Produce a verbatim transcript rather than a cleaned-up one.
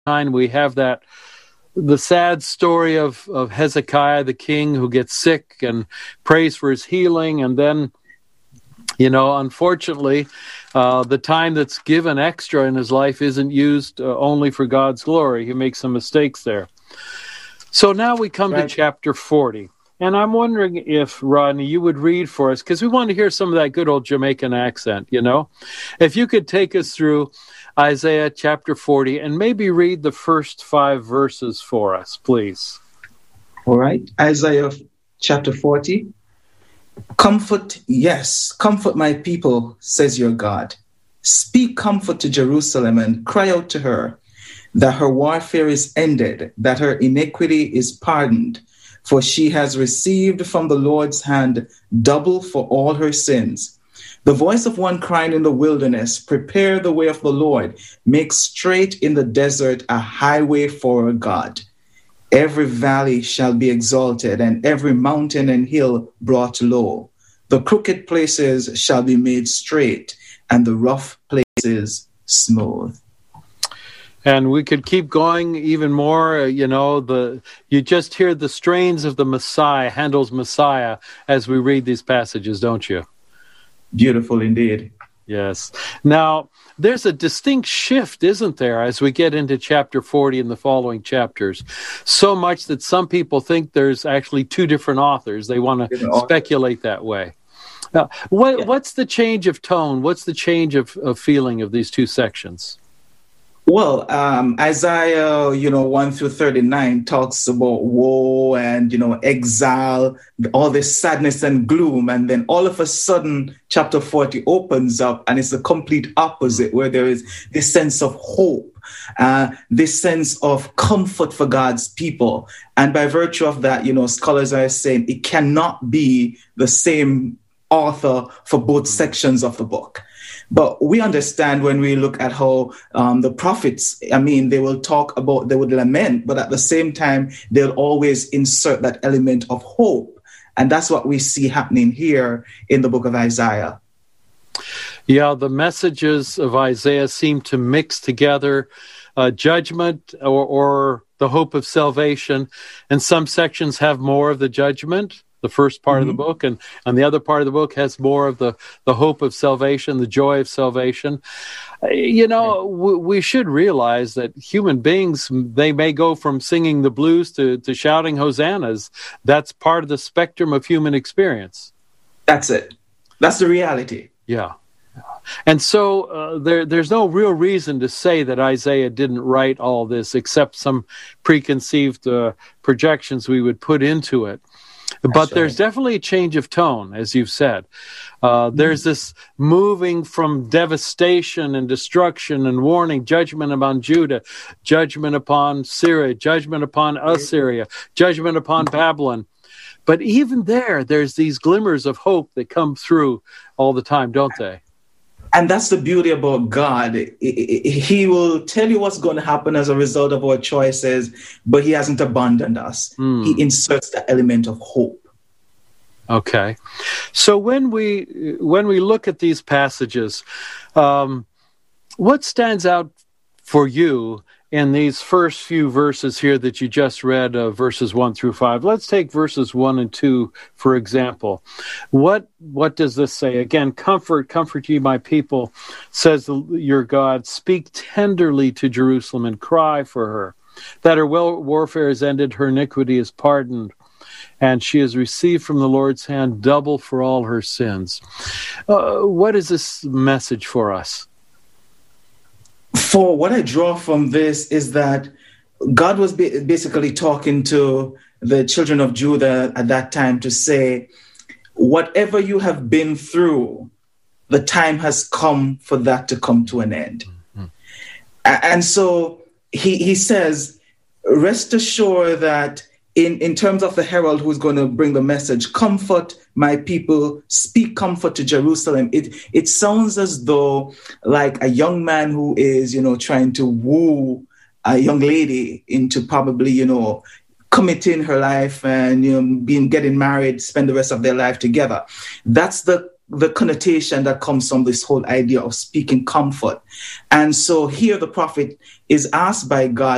nine, we have that the sad story of, of Hezekiah, the king, who gets sick and prays for his healing. And then, you know, unfortunately, uh, the time that's given extra in his life isn't used uh, only for God's glory. He makes some mistakes there. So now we come right to chapter forty. And I'm wondering if, Rodney, you would read for us, because we want to hear some of that good old Jamaican accent, you know? If you could take us through Isaiah chapter forty and maybe read the first five verses for us, please. All right. Isaiah chapter forty. Comfort, yes, comfort my people, says your God. Speak comfort to Jerusalem and cry out to her that her warfare is ended, that her iniquity is pardoned, for she has received from the Lord's hand double for all her sins. The voice of one crying in the wilderness, prepare the way of the Lord, make straight in the desert a highway for our God. Every valley shall be exalted, and every mountain and hill brought low. The crooked places shall be made straight, and the rough places smooth. And we could keep going even more. You know, the you just hear the strains of the Messiah, Handel's Messiah, as we read these passages, don't you? Beautiful indeed. Yes. Now, there's a distinct shift, isn't there, as we get into chapter forty and the following chapters? So much that some people think there's actually two different authors. They want to speculate that way. Now, what, yeah. what's the change of tone? What's the change of, of feeling of these two sections? Well, um, Isaiah, you know, one through thirty-nine talks about woe and, you know, exile, all this sadness and gloom. And then all of a sudden, chapter forty opens up and it's the complete opposite, where there is this sense of hope, uh, this sense of comfort for God's people. And by virtue of that, you know, scholars are saying it cannot be the same author for both sections of the book. But we understand when we look at how um, the prophets, I mean, they will talk about, they would lament, but at the same time, they'll always insert that element of hope. And that's what we see happening here in the book of Isaiah. Yeah, the messages of Isaiah seem to mix together uh, judgment or, or the hope of salvation. And some sections have more of the judgment, the first part mm-hmm. of the book, and, and the other part of the book has more of the, the hope of salvation, the joy of salvation. You know, w- we should realize that human beings, they may go from singing the blues to, to shouting hosannas. That's part of the spectrum of human experience. That's it. That's the reality. Yeah. And so uh, there, there's no real reason to say that Isaiah didn't write all this, except some preconceived uh, projections we would put into it. But That's there's right. definitely a change of tone, as you've said. Uh, mm-hmm. There's this moving from devastation and destruction and warning, judgment upon Judah, judgment upon Syria, judgment upon Assyria, judgment upon Babylon. But even there, there's these glimmers of hope that come through all the time, don't they? And that's the beauty about God. He will tell you what's going to happen as a result of our choices, but he hasn't abandoned us. Mm. He inserts the element of hope. Okay. So when we when we look at these passages, um, what stands out for you in these first few verses here that you just read, uh, verses one through five? Let's take verses one and two, for example. What what does this say? Again, comfort, comfort ye my people, says the, your God. Speak tenderly to Jerusalem and cry for her, that her warfare is ended, her iniquity is pardoned, and she has received from the Lord's hand double for all her sins. Uh, what is this message for us? For what I draw from this is that God was ba- basically talking to the children of Judah at that time to say, whatever you have been through, the time has come for that to come to an end. Mm-hmm. And so he, he says, rest assured that in, in terms of the herald who's going to bring the message, comfort my people, speak comfort to Jerusalem. It it sounds as though like a young man who is, you know, trying to woo a young lady into probably, you know, committing her life and, you know, being getting married, spend the rest of their life together. That's the the connotation that comes from this whole idea of speaking comfort. And so here the prophet is asked by God